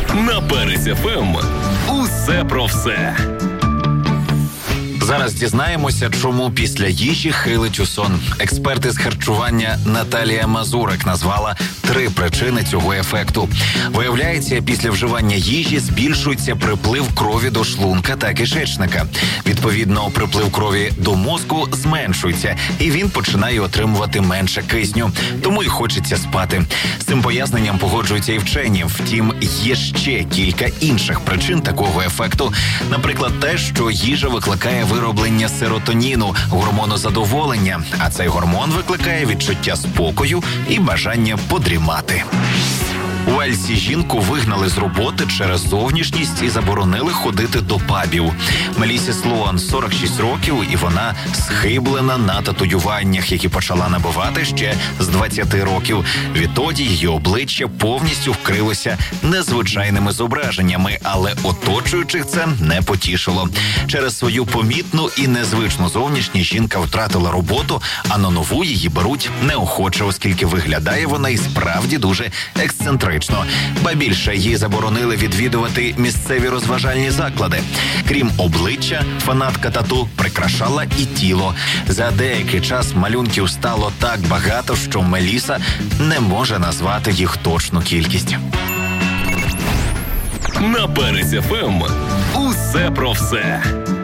На Перець ФМ. Усе про все. Зараз дізнаємося, чому після їжі хилить у сон. Експерт з харчування Наталія Мазурик назвала 3 причини цього ефекту. Виявляється, після вживання їжі збільшується приплив крові до шлунка та кишечника. Відповідно, приплив крові до мозку зменшується, і він починає отримувати менше кисню. Тому й хочеться спати. З цим поясненням погоджуються і вчені. Втім, є ще кілька інших причин такого ефекту. Наприклад, те, що їжа викликає вироблення серотоніну, гормону задоволення, а цей гормон викликає відчуття спокою і бажання подрімати. У Уельсі жінку вигнали з роботи через зовнішність і заборонили ходити до пабів. Мелісі Слоан 46 років, і вона схиблена на татуюваннях, які почала набувати ще з 20 років. Відтоді її обличчя повністю вкрилося незвичайними зображеннями, але оточуючих це не потішило. Через свою помітну і незвичну зовнішність жінка втратила роботу, а на нову її беруть неохоче, оскільки виглядає вона і справді дуже ексцентрично. Ба більше, їй заборонили відвідувати місцеві розважальні заклади. Крім обличчя, фанатка тату прикрашала і тіло. За деякий час малюнків стало так багато, що Меліса не може назвати їх точну кількість. На Перець ФМ. Усе про все.